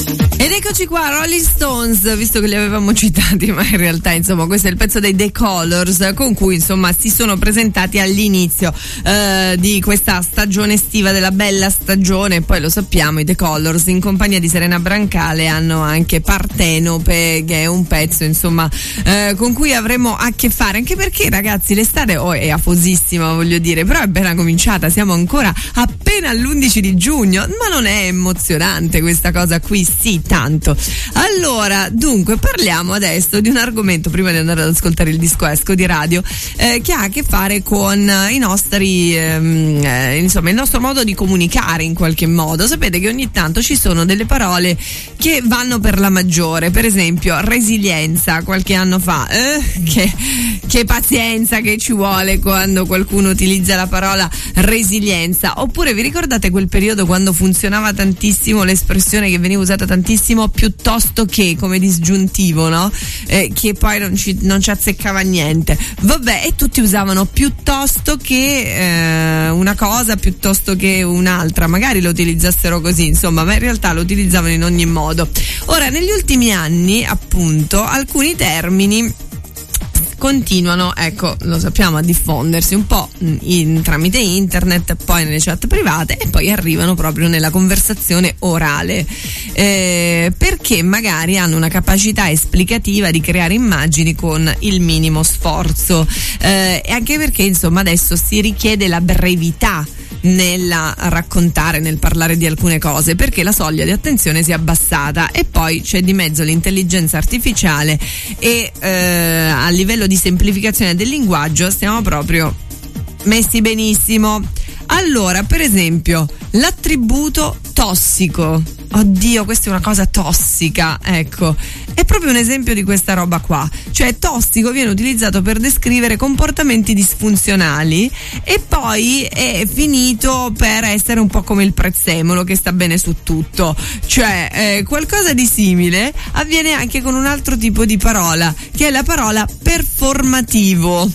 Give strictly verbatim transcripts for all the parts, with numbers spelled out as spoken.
Ed eccoci qua, Rolling Stones, visto che li avevamo citati, ma in realtà insomma questo è il pezzo dei The Colors con cui insomma si sono presentati all'inizio eh, di questa stagione estiva, della bella stagione. Poi lo sappiamo, i The Colors in compagnia di Serena Brancale hanno anche Partenope, che è un pezzo insomma eh, con cui avremo a che fare, anche perché ragazzi l'estate oh, è afosissima, voglio dire, però è appena cominciata, siamo ancora appena all'undici di giugno, ma non è emozionante questa cosa qui? Sì, tanto. Allora, dunque, parliamo adesso di un argomento, prima di andare ad ascoltare il disco esco di radio, eh, che ha a che fare con i nostri, ehm, eh, insomma, il nostro modo di comunicare in qualche modo. Sapete che ogni tanto ci sono delle parole che vanno per la maggiore, per esempio resilienza, qualche anno fa, eh, che, che pazienza che ci vuole quando qualcuno utilizza la parola resilienza. Oppure vi ricordate quel periodo quando funzionava tantissimo l'espressione che veniva usata tantissimo, piuttosto che, come disgiuntivo, no? Eh, che poi non ci, non ci azzeccava niente. Vabbè, e tutti usavano piuttosto che eh, una cosa, piuttosto che un'altra, magari lo utilizzassero così, insomma, ma in realtà lo utilizzavano in ogni modo. Ora, negli ultimi anni, appunto, alcuni termini continuano, ecco, lo sappiamo, a diffondersi un po' in, tramite internet, poi nelle chat private e poi arrivano proprio nella conversazione orale, eh, perché magari hanno una capacità esplicativa di creare immagini con il minimo sforzo, eh, e anche perché insomma adesso si richiede la brevità nella raccontare, nel parlare di alcune cose, perché la soglia di attenzione si è abbassata e poi c'è di mezzo l'intelligenza artificiale e eh, a livello di semplificazione del linguaggio stiamo proprio messi benissimo. Allora, per esempio, l'attributo tossico. Oddio, questa è una cosa tossica, ecco. È proprio un esempio di questa roba qua. Cioè, tossico viene utilizzato per descrivere comportamenti disfunzionali e poi è finito per essere un po' come il prezzemolo che sta bene su tutto. Cioè, eh, qualcosa di simile avviene anche con un altro tipo di parola, che è la parola performativo.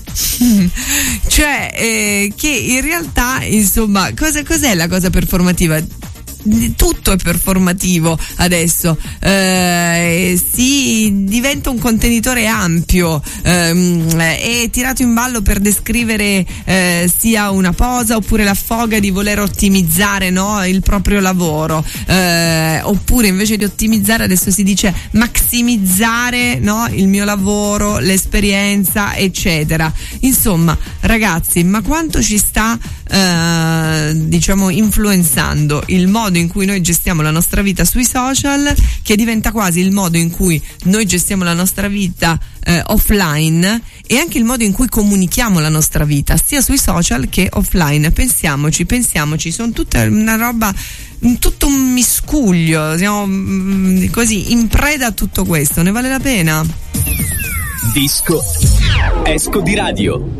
Cioè, eh, che in realtà, insomma, cosa, cos'è la cosa performativa? Tutto è performativo adesso, eh, si diventa un contenitore ampio, ehm, è tirato in ballo per descrivere eh, sia una posa oppure l'affoga di voler ottimizzare, no, il proprio lavoro, eh, oppure invece di ottimizzare adesso si dice maximizzare, no, il mio lavoro, l'esperienza, eccetera. Insomma, ragazzi, ma quanto ci sta eh, diciamo influenzando il modo in cui noi gestiamo la nostra vita sui social, che diventa quasi il modo in cui noi gestiamo la nostra vita eh, offline, e anche il modo in cui comunichiamo la nostra vita sia sui social che offline. Pensiamoci, pensiamoci, sono tutta una roba, tutto un miscuglio, siamo mh, così in preda a tutto questo. Ne vale la pena? Disco esco di radio.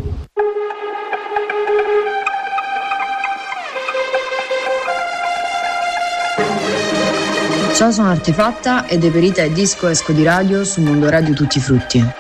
Ciao, sono Artefatta ed è perita e disco esco di radio su Mondo Radio Tutti Frutti.